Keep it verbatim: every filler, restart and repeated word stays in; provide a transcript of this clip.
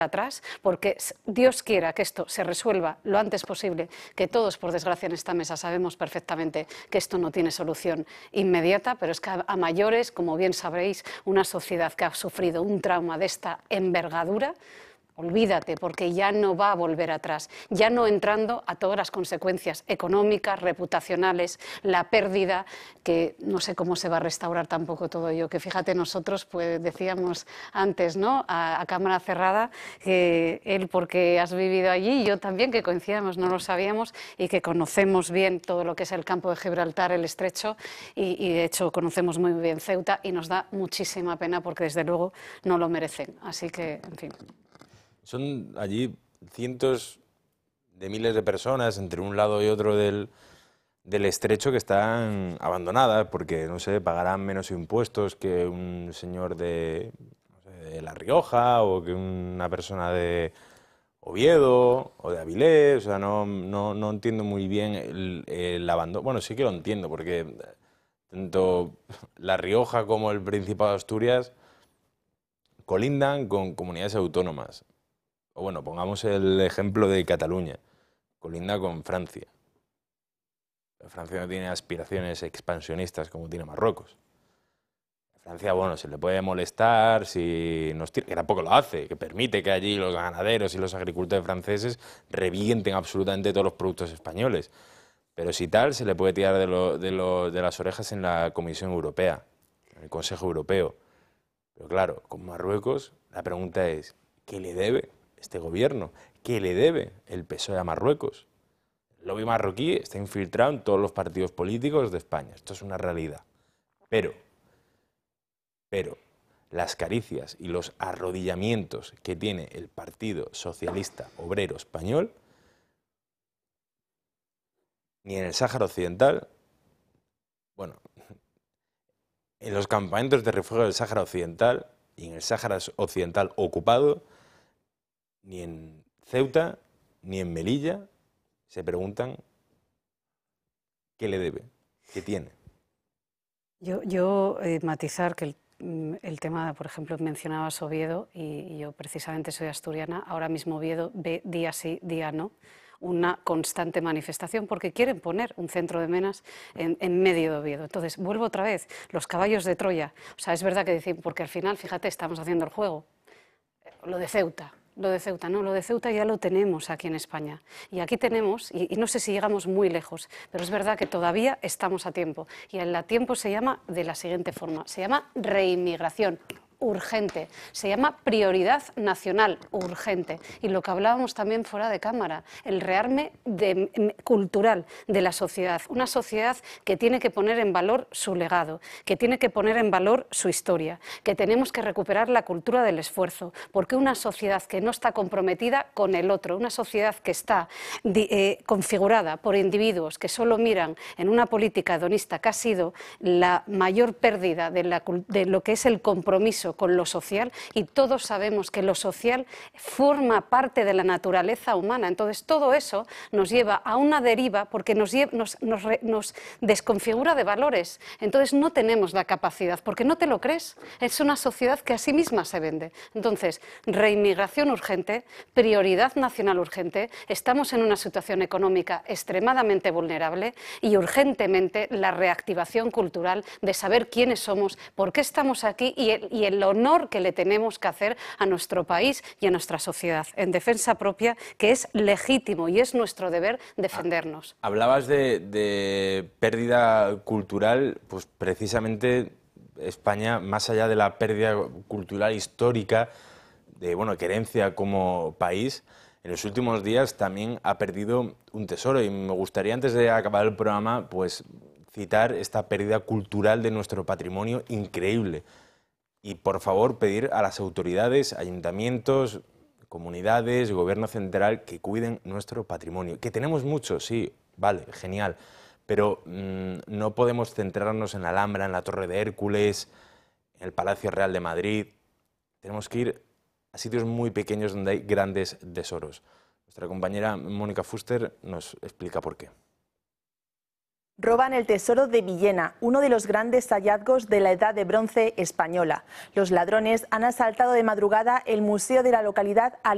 atrás, porque Dios quiera que esto se resuelva lo antes posible, que todos, por desgracia, en esta mesa sabemos perfectamente que esto no tiene solución inmediata, pero es que a, a mayores, como bien sabréis, una sociedad que ha sufrido un trauma de esta envergadura, olvídate, porque ya no va a volver atrás, ya no entrando a todas las consecuencias económicas, reputacionales, la pérdida, que no sé cómo se va a restaurar tampoco todo ello, que fíjate nosotros, pues decíamos antes, ¿no?, a, a cámara cerrada, que él porque has vivido allí, y yo también, que coincidíamos, no lo sabíamos, y que conocemos bien todo lo que es el campo de Gibraltar, el estrecho, y, y de hecho conocemos muy bien Ceuta, y nos da muchísima pena porque desde luego no lo merecen, así que, en fin. Son allí cientos de miles de personas entre un lado y otro del, del estrecho que están abandonadas porque, no sé, pagarán menos impuestos que un señor de, no sé, de La Rioja o que una persona de Oviedo o de Avilés. O sea, no, no, no entiendo muy bien el, el abandono. Bueno, sí que lo entiendo porque tanto La Rioja como el Principado de Asturias colindan con comunidades autónomas. O bueno, pongamos el ejemplo de Cataluña, colinda con Francia. Francia no tiene aspiraciones expansionistas como tiene Marruecos. Francia, bueno, se le puede molestar si nos tira, que tampoco lo hace, que permite que allí los ganaderos y los agricultores franceses revienten absolutamente todos los productos españoles. Pero si tal, se le puede tirar de, lo, de, lo, de las orejas en la Comisión Europea, en el Consejo Europeo. Pero claro, con Marruecos, la pregunta es, ¿qué le debe este gobierno? ¿Qué le debe el P S O E a Marruecos? El lobby marroquí está infiltrado en todos los partidos políticos de España. Esto es una realidad. Pero, pero, las caricias y los arrodillamientos que tiene el Partido Socialista Obrero Español, ni en el Sáhara Occidental, bueno, en los campamentos de refugio del Sáhara Occidental y en el Sáhara Occidental ocupado, ni en Ceuta, ni en Melilla, se preguntan qué le debe, qué tiene. Yo, yo eh, matizar que el, el tema, por ejemplo, mencionabas Oviedo, y, y yo precisamente soy asturiana, ahora mismo Oviedo ve día sí, día no, una constante manifestación porque quieren poner un centro de menas en, en medio de Oviedo. Entonces, vuelvo otra vez, los caballos de Troya, o sea, es verdad que decir, porque al final, fíjate, estamos haciendo el juego, lo de Ceuta. Lo de Ceuta, no, lo de Ceuta ya lo tenemos aquí en España. Y aquí tenemos, y, y no sé si llegamos muy lejos, pero es verdad que todavía estamos a tiempo. Y el a tiempo se llama de la siguiente forma, se llama reinmigración urgente, se llama prioridad nacional urgente. Y lo que hablábamos también fuera de cámara, el rearme de, cultural de la sociedad, una sociedad que tiene que poner en valor su legado, que tiene que poner en valor su historia, que tenemos que recuperar la cultura del esfuerzo, porque una sociedad que no está comprometida con el otro, una sociedad que está eh, configurada por individuos que solo miran en una política hedonista que ha sido la mayor pérdida de, la, de lo que es el compromiso con lo social, y todos sabemos que lo social forma parte de la naturaleza humana. Entonces todo eso nos lleva a una deriva porque nos, lleva, nos, nos, nos desconfigura de valores. Entonces no tenemos la capacidad, porque no te lo crees, es una sociedad que a sí misma se vende. Entonces, reinmigración urgente, prioridad nacional urgente, estamos en una situación económica extremadamente vulnerable y urgentemente la reactivación cultural de saber quiénes somos, por qué estamos aquí y el, y el honor que le tenemos que hacer a nuestro país y a nuestra sociedad, en defensa propia, que es legítimo y es nuestro deber defendernos. Hablabas de, de pérdida cultural, pues precisamente España, más allá de la pérdida cultural histórica, de bueno, querencia como país, en los últimos días también ha perdido un tesoro, y me gustaría, antes de acabar el programa, pues citar esta pérdida cultural de nuestro patrimonio increíble. Y por favor pedir a las autoridades, ayuntamientos, comunidades, gobierno central, que cuiden nuestro patrimonio. Que tenemos mucho, sí, vale, genial, pero mmm, no podemos centrarnos en la Alhambra, en la Torre de Hércules, en el Palacio Real de Madrid. Tenemos que ir a sitios muy pequeños donde hay grandes tesoros. Nuestra compañera Mónica Fuster nos explica por qué. Roban el tesoro de Villena, uno de los grandes hallazgos de la Edad de Bronce española. Los ladrones han asaltado de madrugada el museo de la localidad